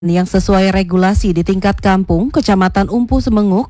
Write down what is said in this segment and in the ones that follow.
yang sesuai regulasi di tingkat kampung, Kecamatan Umpu Semenguk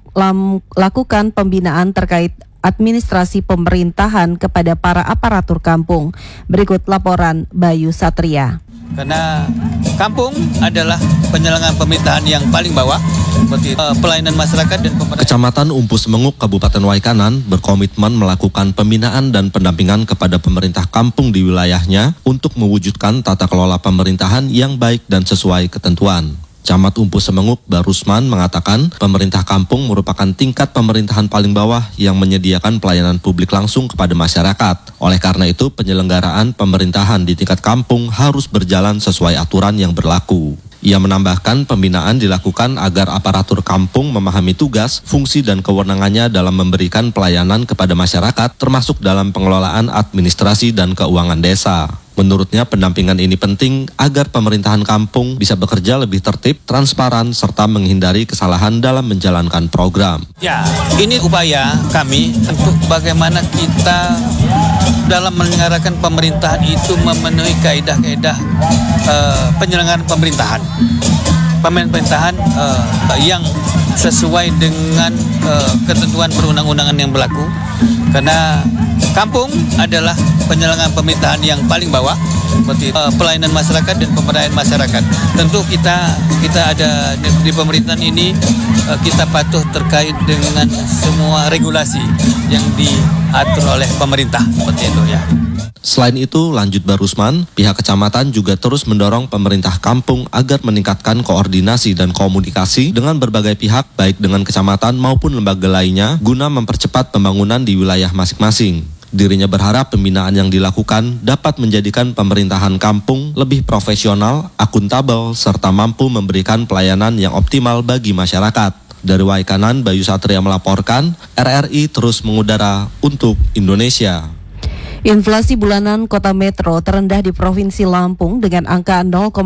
lakukan pembinaan terkait administrasi pemerintahan kepada para aparatur kampung. Berikut laporan Bayu Satria. Karena kampung adalah penyelenggaraan pemerintahan yang paling bawah, seperti pelayanan masyarakat dan pemerintah. Kecamatan Umpu Semenguk, Kabupaten Waikanan berkomitmen melakukan pembinaan dan pendampingan kepada pemerintah kampung di wilayahnya untuk mewujudkan tata kelola pemerintahan yang baik dan sesuai ketentuan. Camat Umpu Semenguk Barusman mengatakan pemerintah kampung merupakan tingkat pemerintahan paling bawah yang menyediakan pelayanan publik langsung kepada masyarakat. Oleh karena itu, penyelenggaraan pemerintahan di tingkat kampung harus berjalan sesuai aturan yang berlaku. Ia menambahkan pembinaan dilakukan agar aparatur kampung memahami tugas, fungsi dan kewenangannya dalam memberikan pelayanan kepada masyarakat termasuk dalam pengelolaan administrasi dan keuangan desa. Menurutnya pendampingan ini penting agar pemerintahan kampung bisa bekerja lebih tertib, transparan, serta menghindari kesalahan dalam menjalankan program. Ya, ini upaya kami untuk bagaimana kita dalam menyelenggarakan pemerintahan itu memenuhi kaedah-kaedah penyelenggaraan pemerintahan. Pemerintahan yang sesuai dengan ketentuan perundang-undangan yang berlaku. Karena kampung adalah penyelenggaraan pemerintahan yang paling bawah, seperti pelayanan masyarakat dan pemberdayaan masyarakat. Tentu kita ada di pemerintahan ini kita patuh terkait dengan semua regulasi yang diatur oleh pemerintah, seperti itu ya. Selain itu, lanjut Barusman, pihak kecamatan juga terus mendorong pemerintah kampung agar meningkatkan koordinasi dan komunikasi dengan berbagai pihak, baik dengan kecamatan maupun lembaga lainnya, guna mempercepat pembangunan di wilayah masing-masing. Dirinya berharap pembinaan yang dilakukan dapat menjadikan pemerintahan kampung lebih profesional, akuntabel, serta mampu memberikan pelayanan yang optimal bagi masyarakat. Dari Waikanan, Bayu Satria melaporkan, RRI terus mengudara untuk Indonesia. Inflasi bulanan Kota Metro terendah di Provinsi Lampung dengan angka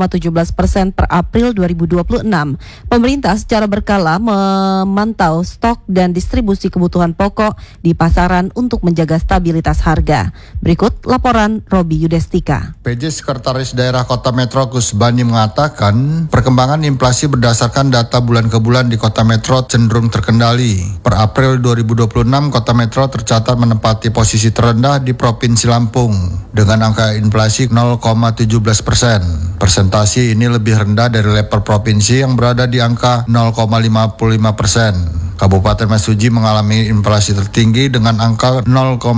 0,17% per April 2026. Pemerintah secara berkala memantau stok dan distribusi kebutuhan pokok di pasaran untuk menjaga stabilitas harga. Berikut laporan Robi Yudestika. PJ Sekretaris Daerah Kota Metro Gus Bani mengatakan perkembangan inflasi berdasarkan data bulan ke bulan di Kota Metro cenderung terkendali. Per April 2026, Kota Metro tercatat menempati posisi terendah di Provinsi Lampung dengan angka inflasi 0,17%. Persentase ini lebih rendah dari level provinsi yang berada di angka 0,55%. Kabupaten Mesuji mengalami inflasi tertinggi dengan angka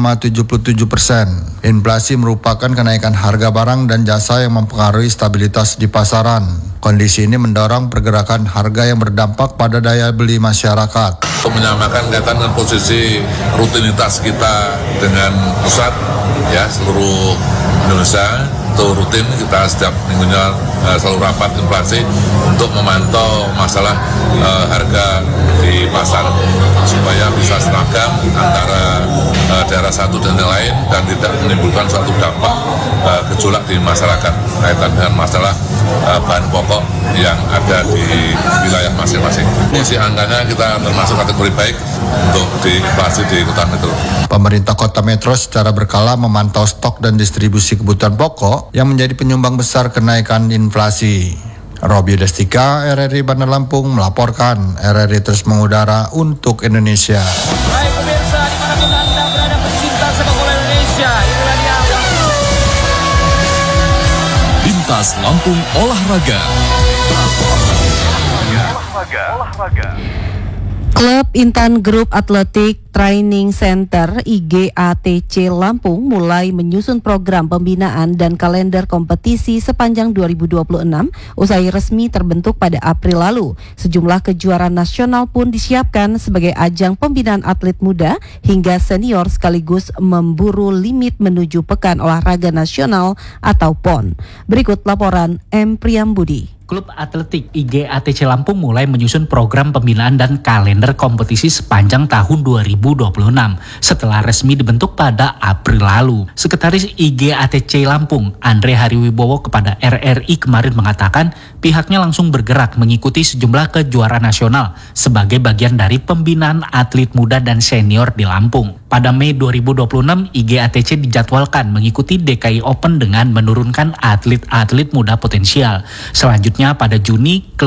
0,77%. Inflasi merupakan kenaikan harga barang dan jasa yang mempengaruhi stabilitas di pasaran. Kondisi ini mendorong pergerakan harga yang berdampak pada daya beli masyarakat. Untuk menyamakan kaitan dengan posisi rutinitas kita dengan pusat, ya seluruh Indonesia itu rutin kita setiap minggunya selalu rapat inflasi untuk memantau masalah harga di pasar supaya bisa seragam antara daerah satu dan yang lain dan tidak menimbulkan suatu dampak gejolak di masyarakat kaitan dengan masalah bahan pokok yang ada di wilayah masing-masing. Posisi angkanya kita termasuk kategori baik untuk di inflasi di Kota Metro. Pemerintah Kota Metro secara berkala memantau stok dan distribusi kebutuhan pokok yang menjadi penyumbang besar kenaikan inflasi. Robi Destika, RRI Bandar Lampung melaporkan. RRI terus mengudara untuk Indonesia. Baik pemirsa, dimanapun Anda berada pecinta sepak bola Indonesia, inilah dia Lintas Lampung Olahraga. Klub Intan Group Athletic Training Center IGATC Lampung mulai menyusun program pembinaan dan kalender kompetisi sepanjang 2026 usai resmi terbentuk pada April lalu. Sejumlah kejuaraan nasional pun disiapkan sebagai ajang pembinaan atlet muda hingga senior sekaligus memburu limit menuju Pekan Olahraga Nasional atau PON. Berikut laporan M. Priambudi. Klub Atletik IGATC Lampung mulai menyusun program pembinaan dan kalender kompetisi sepanjang tahun 2026 setelah resmi dibentuk pada April lalu. Sekretaris IGATC Lampung, Andre Hariwibowo kepada RRI kemarin mengatakan pihaknya langsung bergerak mengikuti sejumlah kejuaraan nasional sebagai bagian dari pembinaan atlet muda dan senior di Lampung. Pada Mei 2026, IGATC dijadwalkan mengikuti DKI Open dengan menurunkan atlet-atlet muda potensial. Selanjutnya pada Juni,